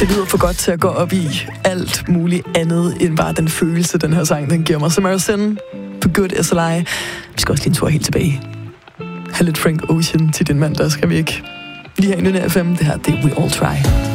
Det lyder for godt til at gå op i alt muligt andet, end bare den følelse, den her sang, den giver mig. Så Marison på Good As A Lie. Vi skal også lige en tur helt tilbage. Ha' lidt Frank Ocean til din mand, der skal vi ikke. Lige her i Nynne FM, det her, det er We All Try.